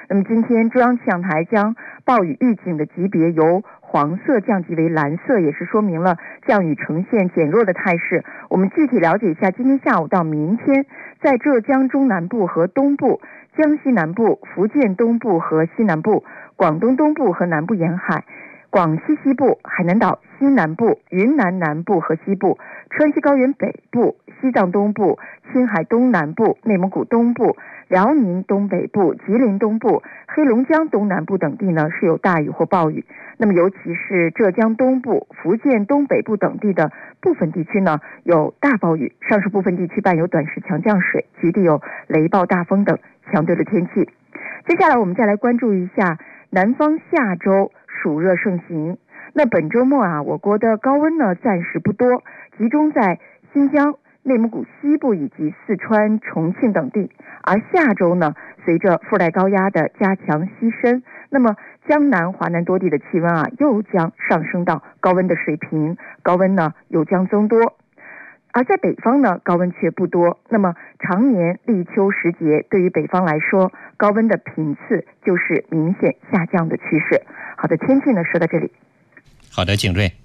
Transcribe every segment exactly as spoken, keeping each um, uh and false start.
那么今天中央气象台将暴雨预警的级别由黄色降级为蓝色，也是说明了降雨呈现减弱的态势。我们具体了解一下，今天下午到明天，在浙江中南部和东部、江西南部、福建东部和西南部、广东东部和南部沿海、广西西部、海南岛西南部、云南南部和西部、川西高原北部、西藏东部、青海东南部、内蒙古东部、辽宁东北部、吉林东部、黑龙江东南部等地呢是有大雨或暴雨。那么尤其是浙江东部、福建东北部等地的部分地区呢有大暴雨，上述部分地区伴有短时强降水，局地有雷暴大风等强对的天气。接下来我们再来关注一下南方下周暑热盛行。那本周末啊，我国的高温呢暂时不多，集中在新疆、内蒙古西部以及四川、重庆等地。而下周呢，随着副带高压的加强西伸，那么江南、华南多地的气温啊又将上升到高温的水平，高温呢又将增多。而在北方呢，高温却不多。那么常年立秋时节，对于北方来说，高温的频次就是明显下降的趋势。好的，天气呢说到这里。 好的，景睿。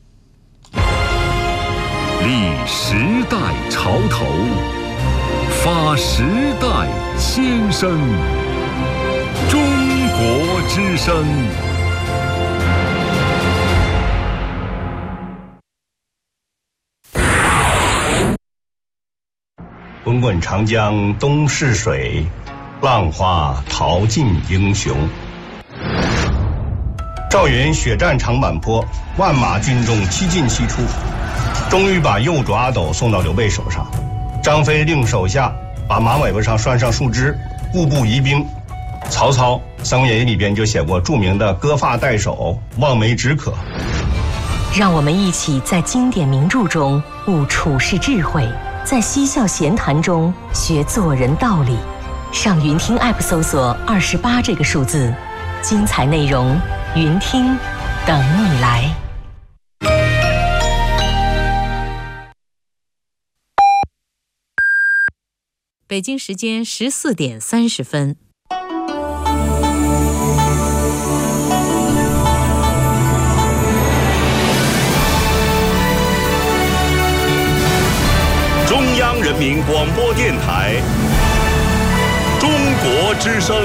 立时代潮头，发时代先声，中国之声。 滚滚长江东逝水，浪花淘尽英雄。赵云血战长坂坡，万马军中七进七出，终于把右爪阿斗送到刘备手上。张飞令手下把马尾巴上拴上树枝，固步疑兵。曹操《三国演义》里边就写过著名的割发代首，望梅止渴。 让我们一起在经典名著中悟处世智慧，在嬉笑闲谈中学做人道理。上云听 App 搜索二十八这个数字，精彩内容云听等你来。 北京时间十四点三十分。 中央人民广播电台中国之声。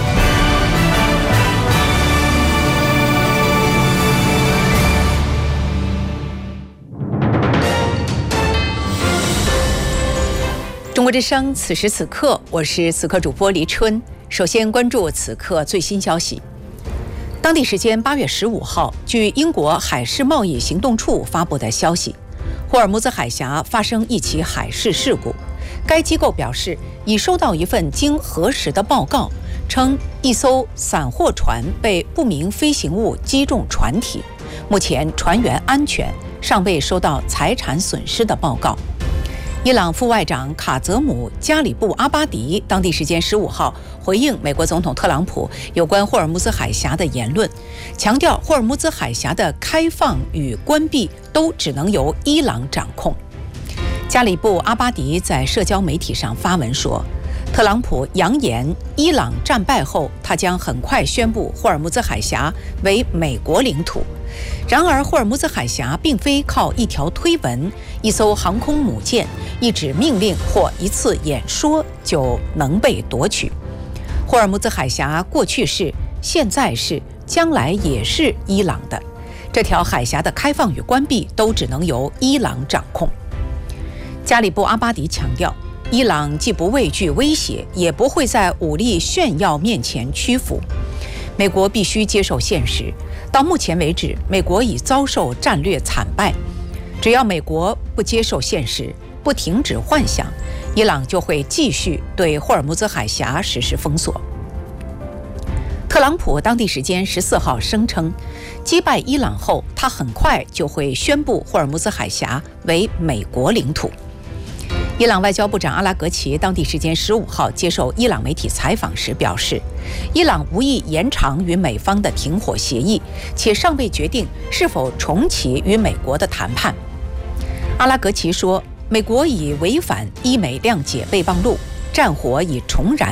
中国之声，此时此刻，我是此刻主播黎春。首先关注此刻最新消息。当地时间八月十五号，据英国海事贸易行动处发布的消息，霍尔木兹海峡发生一起海事事故。该机构表示，已收到一份经核实的报告，称一艘散货船被不明飞行物击中船体，目前船员安全，尚未收到财产损失的报告。伊朗副外长卡泽姆·加里布阿巴迪当地时间十五号回应美国总统特朗普有关霍尔木兹海峡的言论，强调霍尔木兹海峡的开放与关闭都只能由伊朗掌控。加里布阿巴迪在社交媒体上发文说，特朗普扬言伊朗战败后，他将很快宣布霍尔木兹海峡为美国领土。然而，霍尔木兹海峡并非靠一条推文、一艘航空母舰、一纸命令或一次演说就能被夺取。霍尔木兹海峡过去是、现在是、将来也是伊朗的。这条海峡的开放与关闭都只能由伊朗掌控。加里布阿巴迪强调，伊朗既不畏惧威胁，也不会在武力炫耀面前屈服。美国必须接受现实，到目前为止，美国已遭受战略惨败。只要美国不接受现实，不停止幻想，伊朗就会继续对霍尔木兹海峡实施封锁。特朗普当地时间十四号声称，击败伊朗后，他很快就会宣布霍尔木兹海峡为美国领土。伊朗外交部长阿拉格齐当地时间十五号接受伊朗媒体采访时表示，伊朗无意延长与美方的停火协议，且尚未决定是否重启与美国的谈判。阿拉格齐说，美国已违反伊美谅解备忘录，战火已重燃，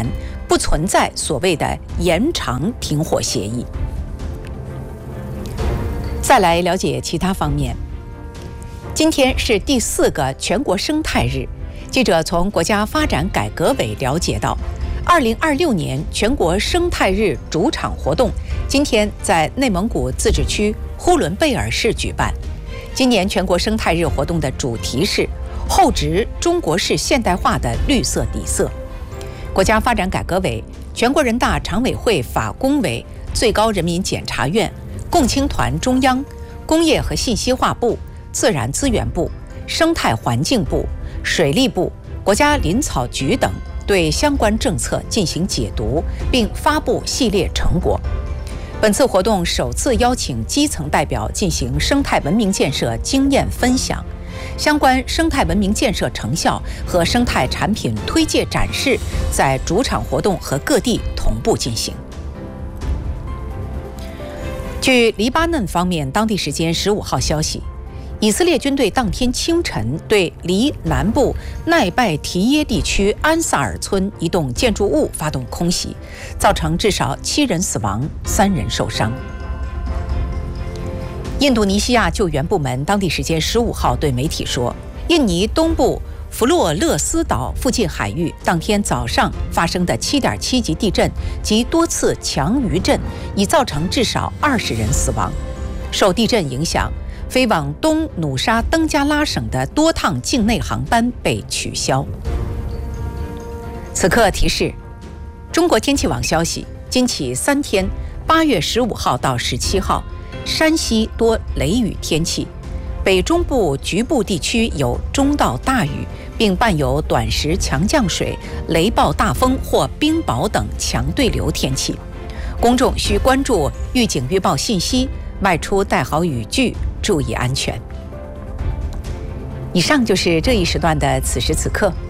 不存在所谓的延长停火协议。再来了解其他方面。今天是第四个全国生态日，记者从国家发展改革委了解到，二零二六年全国生态日主场活动今天在内蒙古自治区呼伦贝尔市举办。今年全国生态日活动的主题是厚植中国式现代化的绿色底色。国家发展改革委、全国人大常委会法工委、最高人民检察院、共青团中央、工业和信息化部、自然资源部、生态环境部、水利部、国家林草局等对相关政策进行解读，并发布系列成果。本次活动首次邀请基层代表进行生态文明建设经验分享，相关生态文明建设成效和生态产品推介展示在主场活动和各地同步进行。据黎巴嫩方面当地时间十五号消息，以色列军队当天清晨对黎南部奈拜提耶地区安萨尔村一栋建筑物发动空袭，造成至少七人死亡，三人受伤。印度尼西亚救援部门当地时间十五号对媒体说，印尼东部弗洛勒斯岛附近海域当天早上发生的 七点七 级地震及多次强余震，已造成至少二十人死亡。受地震影响，飞往东努沙登加拉省的多趟境内航班被取消。此刻提示，中国天气网消息，今起三天，八月十五号到十七号，山西多雷雨天气，北中部局部地区有中到大雨，并伴有短时强降水、雷暴大风或冰雹等强对流天气。公众需关注预警预报信息，外出带好雨具，注意安全。以上就是这一时段的此时此刻，